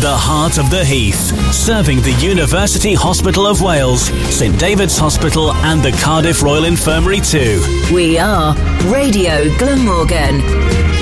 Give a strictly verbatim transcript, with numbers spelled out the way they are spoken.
the heart of the Heath, serving the University Hospital of Wales, St David's Hospital and the Cardiff Royal Infirmary too. We are Radio Glamorgan.